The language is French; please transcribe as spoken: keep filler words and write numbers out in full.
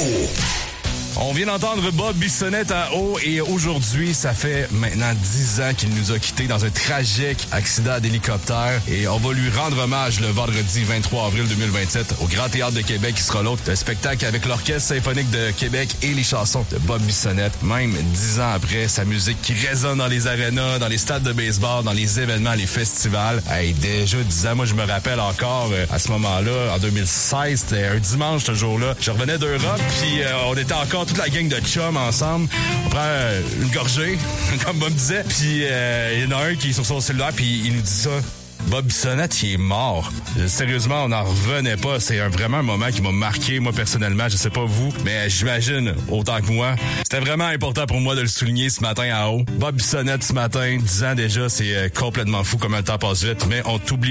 On vient d'entendre Bob Bissonnette à eau et aujourd'hui, ça fait maintenant dix ans qu'il nous a quittés dans un tragique accident d'hélicoptère et on va lui rendre hommage le vendredi vingt-trois avril deux mille vingt-sept au Grand Théâtre de Québec qui sera l'autre. Le spectacle avec l'Orchestre symphonique de Québec et les chansons de Bob Bissonnette. Même dix ans après, sa musique qui résonne dans les arénas, dans les stades de baseball, dans les événements, les festivals. Hey, déjà dix ans, moi je me rappelle encore euh, à ce moment-là, en deux mille seize, c'était un dimanche ce jour-là. Je revenais d'Europe puis euh, on était encore toute la gang de chums ensemble. On prend euh, une gorgée, comme Bob disait, puis euh, il y en a un qui est sur son cellulaire, puis il nous dit ça. Bob Bissonnette, il est mort. Sérieusement, on n'en revenait pas. C'est un, vraiment un moment qui m'a marqué, moi, personnellement. Je sais pas vous, mais j'imagine, autant que moi. C'était vraiment important pour moi de le souligner ce matin à haut. Bob Bissonnette, ce matin, dix ans déjà, c'est complètement fou comme le temps passe vite, mais on t'oublie